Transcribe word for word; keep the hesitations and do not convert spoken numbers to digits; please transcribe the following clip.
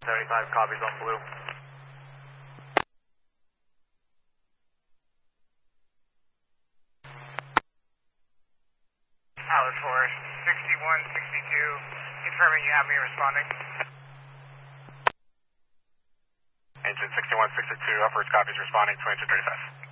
seventy-five copies on blue. Pilot for sixty-one sixty-two, confirming you have me responding. Engine sixty-one sixty-two, upwards copies responding, twenty-two thirty-five.